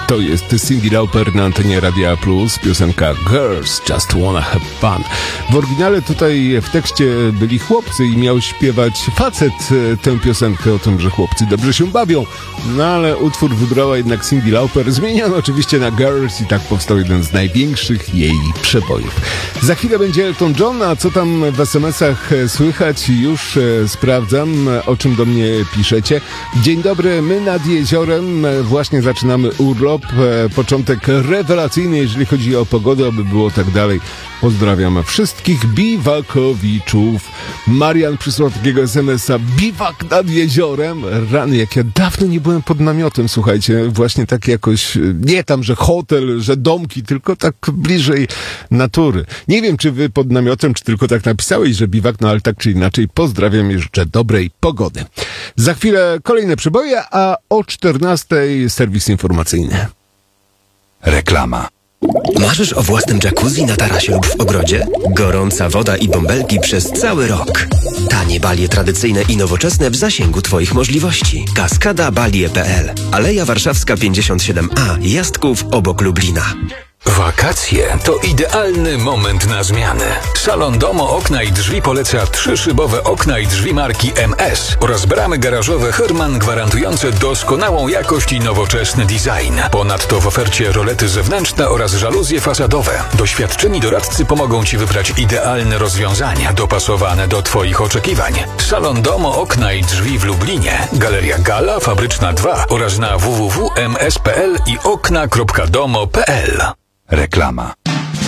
To jest Cyndi Lauper na antenie Radia Plus, piosenka Girls Just Wanna Have Fun. W oryginale tutaj w tekście byli chłopcy i miał śpiewać facet tę piosenkę o tym, że chłopcy dobrze się bawią. No ale utwór wybrała jednak Cyndi Lauper. Zmieniono oczywiście na Girls i tak powstał jeden z największych jej przebojów. Za chwilę będzie Elton John, a co tam w SMS-ach słychać? Już sprawdzam, o czym do mnie piszecie. Dzień dobry, my nad jeziorem właśnie zaczynamy urlop. Początek rewelacyjny, jeżeli chodzi o pogodę, aby było tak dalej. Pozdrawiam wszystkich biwakowiczów. Marian przysłał takiego SMS-a: biwak nad jeziorem. Rany, jak ja dawno nie byłem pod namiotem, słuchajcie. Właśnie tak jakoś, nie tam, że hotel, że domki, tylko tak bliżej natury. Nie wiem, czy wy pod namiotem, czy tylko tak napisałeś, że biwak, no ale tak czy inaczej pozdrawiam i życzę dobrej pogody. Za chwilę kolejne przeboje, a o 14:00 serwis informacyjny. Reklama. Marzysz o własnym jacuzzi na tarasie lub w ogrodzie? Gorąca woda i bąbelki przez cały rok. Tanie balie tradycyjne i nowoczesne w zasięgu Twoich możliwości. Kaskada-Balie.pl. Aleja Warszawska 57A, Jastków obok Lublina. Wakacje to idealny moment na zmianę. Salon Domo Okna i Drzwi poleca 3-szybowe okna i drzwi marki MS oraz bramy garażowe Herman gwarantujące doskonałą jakość i nowoczesny design. Ponadto w ofercie rolety zewnętrzne oraz żaluzje fasadowe. Doświadczeni doradcy pomogą Ci wybrać idealne rozwiązania dopasowane do Twoich oczekiwań. Salon Domo Okna i Drzwi w Lublinie, Galeria Gala, Fabryczna 2 oraz na www.ms.pl i okna.domo.pl. Reklama.